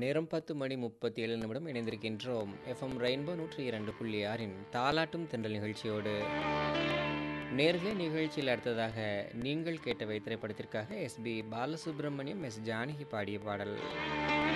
நேரம் 10:37 இணைந்திருக்கின்றோம். FM rainbow 102.6 தாலாட்டும் தென்றல் நிகழ்ச்சியோடு. நேர்களே, நிகழ்ச்சியில் அடுத்ததாக நீங்கள் கேட்டவை திரைப்படத்திற்காக எஸ்பி பாலசுப்ரமணியம், எஸ் ஜானகி பாடிய பாடல்.